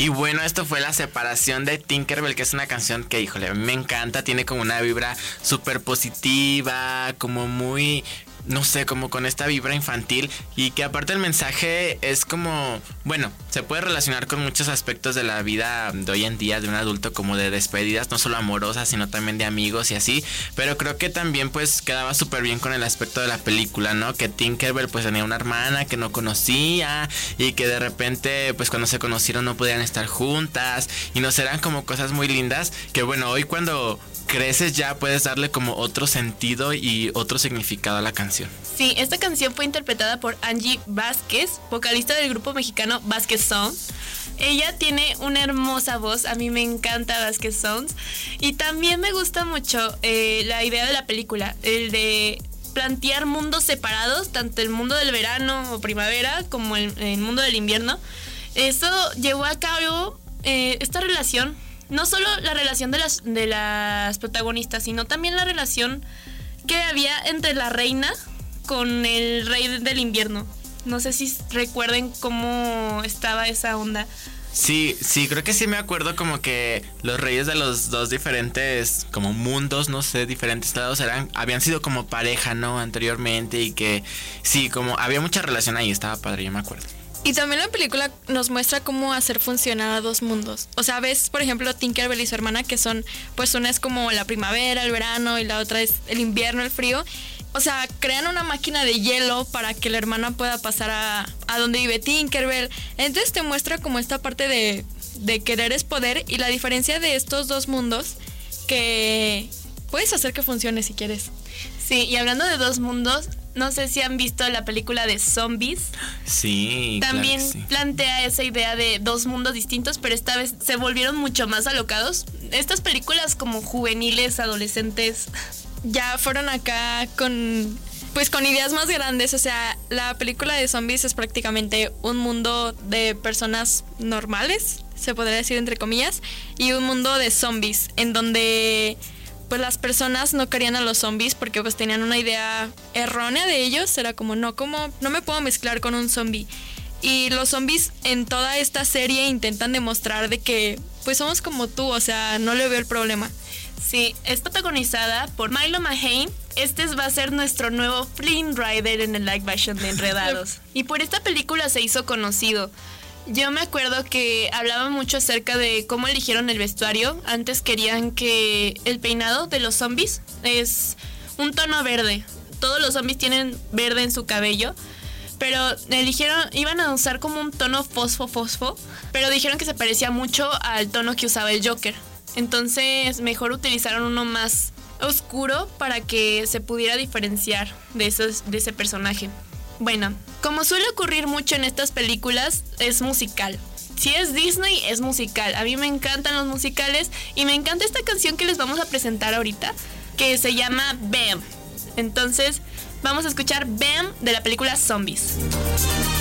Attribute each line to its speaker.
Speaker 1: Y bueno, esto fue La Separación de Tinkerbell, que es una canción que, híjole, a mí me encanta. Tiene como una vibra súper positiva, como muy... no sé, como con esta vibra infantil, y que aparte el mensaje es como, bueno, se puede relacionar con muchos aspectos de la vida de hoy en día de un adulto, como de despedidas, no solo amorosas, sino también de amigos y así, pero creo que también pues quedaba súper bien con el aspecto de la película, ¿no? Que Tinkerbell pues tenía una hermana que no conocía y que de repente pues cuando se conocieron no podían estar juntas, y nos eran como cosas muy lindas que bueno, hoy cuando creces ya puedes darle como otro sentido y otro significado a la canción.
Speaker 2: Sí, esta canción fue interpretada por Angie Vázquez, vocalista del grupo mexicano Vázquez Sound. Ella tiene una hermosa voz, a mí me encanta Vázquez Sounds, y también me gusta mucho la idea de la película, el de plantear mundos separados, tanto el mundo del verano o primavera como el mundo del invierno. Eso llevó a cabo esta relación. No solo la relación de las protagonistas, sino también la relación que había entre la reina con el rey del invierno. No sé si recuerden cómo estaba esa onda.
Speaker 1: Sí, creo que sí me acuerdo como que los reyes de los dos diferentes como mundos, no sé, diferentes lados habían sido como pareja, ¿no? Anteriormente, y que sí, como había mucha relación ahí, estaba padre, yo me acuerdo.
Speaker 3: Y también la película nos muestra cómo hacer funcionar a dos mundos. O sea, ves, por ejemplo, Tinkerbell y su hermana, que son, pues una es como la primavera, el verano, y la otra es el invierno, el frío. O sea, crean una máquina de hielo para que la hermana pueda pasar a donde vive Tinkerbell. Entonces te muestra como esta parte de querer es poder, y la diferencia de estos dos mundos que puedes hacer que funcione si quieres.
Speaker 2: Sí, y hablando de dos mundos, no sé si han visto la película de Zombies.
Speaker 1: Sí,
Speaker 2: también
Speaker 1: claro que sí.
Speaker 2: plantea esa idea de dos mundos distintos, pero esta vez se volvieron mucho más alocados. Estas películas como juveniles, adolescentes,
Speaker 3: ya fueron acá con ideas más grandes. O sea, la película de Zombies es prácticamente un mundo de personas normales, se podría decir entre comillas, y un mundo de zombies, en donde pues las personas no querían a los zombies porque pues tenían una idea errónea de ellos. Era como no me puedo mezclar con un zombie. Y los zombies en toda esta serie intentan demostrar de que pues somos como tú, o sea, no le veo el problema.
Speaker 2: Sí, es protagonizada por Milo Mahane. Este va a ser nuestro nuevo Flynn Rider en el live action de Enredados. Y por esta película se hizo conocido. Yo me acuerdo que hablaban mucho acerca de cómo eligieron el vestuario. Antes querían que el peinado de los zombies es un tono verde. Todos los zombies tienen verde en su cabello, pero iban a usar como un tono fosfo, pero dijeron que se parecía mucho al tono que usaba el Joker. Entonces mejor utilizaron uno más oscuro para que se pudiera diferenciar de ese personaje. Bueno, como suele ocurrir mucho en estas películas, es musical. Si es Disney, es musical. A mí me encantan los musicales y me encanta esta canción que les vamos a presentar ahorita, que se llama Bam. Entonces, vamos a escuchar Bam de la película Zombies.